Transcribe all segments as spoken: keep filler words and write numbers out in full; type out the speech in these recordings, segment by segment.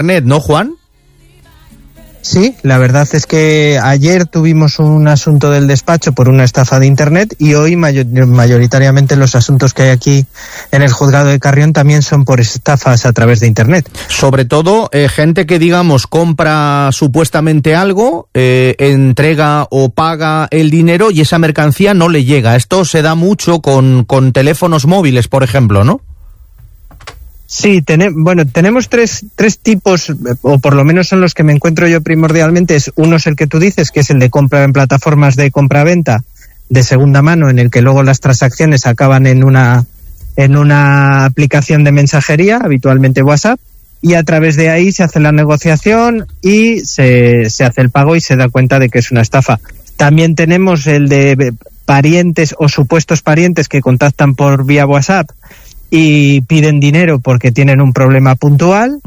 Internet, ¿no, Juan? Sí, la verdad es que ayer tuvimos un asunto del despacho por una estafa de Internet y hoy mayor, mayoritariamente los asuntos que hay aquí en el juzgado de Carrión también son por estafas a través de Internet. Sobre todo eh, gente que, digamos, compra supuestamente algo, eh, entrega o paga el dinero y esa mercancía no le llega. Esto se da mucho con, con teléfonos móviles, por ejemplo, ¿no? Sí, ten, bueno, tenemos tres, tres tipos, o por lo menos son los que me encuentro yo primordialmente. Es, uno es el que tú dices, que es el de compra en plataformas de compra-venta de segunda mano, en el que luego las transacciones acaban en una, en una aplicación de mensajería, habitualmente WhatsApp, y a través de ahí se hace la negociación y se, se hace el pago y se da cuenta de que es una estafa. También tenemos el de parientes o supuestos parientes que contactan por vía WhatsApp y piden dinero porque tienen un problema puntual,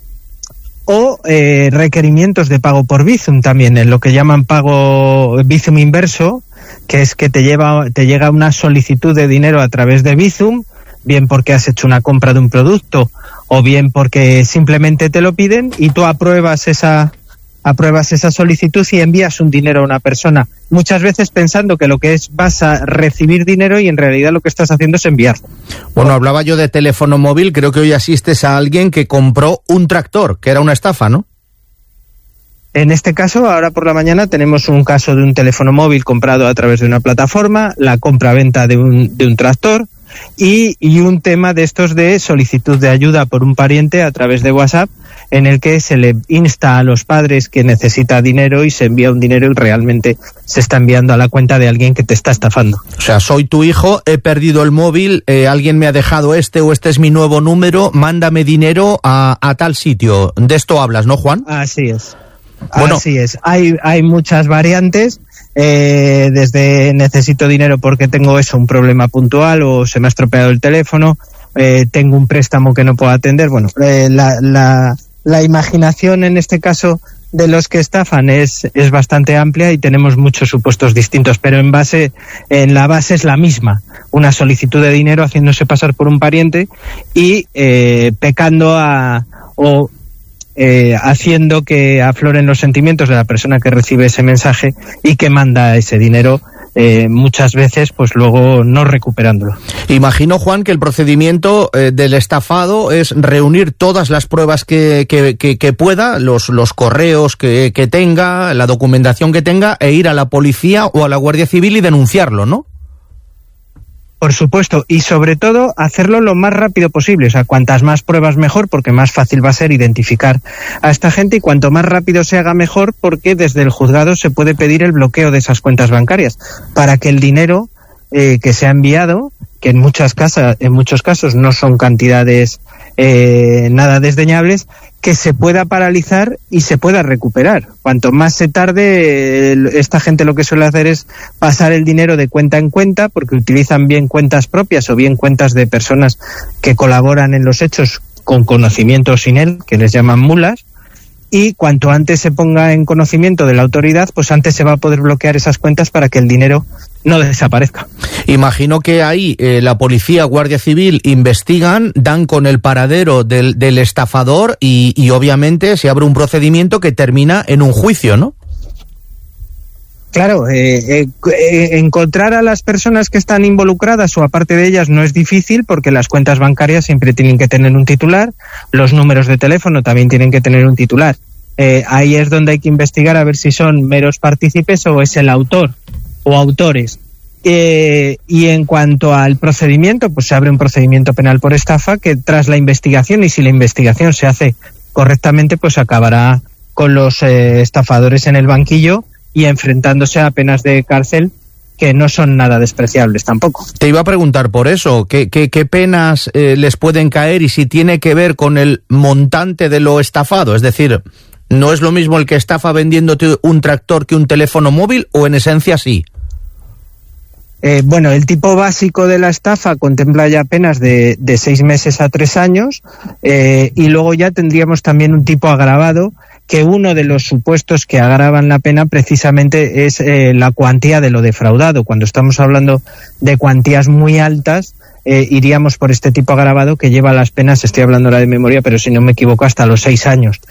o eh, requerimientos de pago por Bizum también, en lo que llaman pago Bizum inverso, que es que te lleva te llega una solicitud de dinero a través de Bizum, bien porque has hecho una compra de un producto o bien porque simplemente te lo piden y tú apruebas esa apruebas esa solicitud y envías un dinero a una persona, muchas veces pensando que lo que es vas a recibir dinero y en realidad lo que estás haciendo es enviarlo. Bueno, hablaba yo de teléfono móvil, creo que hoy asistes a alguien que compró un tractor, que era una estafa, ¿no? En este caso, ahora por la mañana tenemos un caso de un teléfono móvil comprado a través de una plataforma, la compra-venta de un, de un tractor y, y un tema de estos de solicitud de ayuda por un pariente a través de WhatsApp, en el que se le insta a los padres que necesita dinero y se envía un dinero y realmente se está enviando a la cuenta de alguien que te está estafando. O sea, soy tu hijo, he perdido el móvil, eh, alguien me ha dejado este o este es mi nuevo número, mándame dinero a, a tal sitio. De esto hablas, ¿no, Juan? Así es. Bueno. Así es. Hay, hay muchas variantes, eh, desde necesito dinero porque tengo eso, un problema puntual o se me ha estropeado el teléfono, eh, tengo un préstamo que no puedo atender. Bueno, eh, la... la La imaginación en este caso de los que estafan es, es bastante amplia y tenemos muchos supuestos distintos, pero en base, en la base es la misma, una solicitud de dinero haciéndose pasar por un pariente y eh, pecando a, o eh, haciendo que afloren los sentimientos de la persona que recibe ese mensaje y que manda ese dinero. Eh, muchas veces pues luego no recuperándolo. Imagino, Juan, que el procedimiento eh, del estafado es reunir todas las pruebas que, que, que, que pueda, los, los correos que, que tenga, la documentación que tenga, e ir a la policía o a la Guardia Civil y denunciarlo, ¿no? Por supuesto, y sobre todo hacerlo lo más rápido posible, o sea, cuantas más pruebas mejor, porque más fácil va a ser identificar a esta gente, y cuanto más rápido se haga mejor, porque desde el juzgado se puede pedir el bloqueo de esas cuentas bancarias, para que el dinero eh, que se ha enviado, que en muchas casas, en muchos casos no son cantidades eh, nada desdeñables, que se pueda paralizar y se pueda recuperar. Cuanto más se tarde, esta gente lo que suele hacer es pasar el dinero de cuenta en cuenta, porque utilizan bien cuentas propias o bien cuentas de personas que colaboran en los hechos con conocimiento sin él, que les llaman mulas, y cuanto antes se ponga en conocimiento de la autoridad, pues antes se va a poder bloquear esas cuentas para que el dinero no desaparezca. Imagino que ahí eh, la policía, Guardia Civil investigan, dan con el paradero del, del estafador y, y obviamente se abre un procedimiento que termina en un juicio, ¿no? Claro, eh, eh, eh, encontrar a las personas que están involucradas o aparte de ellas no es difícil, porque las cuentas bancarias siempre tienen que tener un titular, los números de teléfono también tienen que tener un titular. Eh, ahí es donde hay que investigar a ver si son meros partícipes o es el autor o autores. Eh, y en cuanto al procedimiento, pues se abre un procedimiento penal por estafa que tras la investigación, y si la investigación se hace correctamente, pues acabará con los eh, estafadores en el banquillo y enfrentándose a penas de cárcel que no son nada despreciables tampoco. Te iba a preguntar por eso, ¿qué, qué, qué penas eh, les pueden caer y si tiene que ver con el montante de lo estafado? Es decir, ¿no es lo mismo el que estafa vendiéndote un tractor que un teléfono móvil o en esencia sí? Eh, bueno, el tipo básico de la estafa contempla ya penas de, de seis meses a tres años eh, y luego ya tendríamos también un tipo agravado, que uno de los supuestos que agravan la pena precisamente es eh, la cuantía de lo defraudado. Cuando estamos hablando de cuantías muy altas, eh, iríamos por este tipo agravado que lleva las penas, estoy hablando ahora de memoria, pero si no me equivoco, hasta los seis años.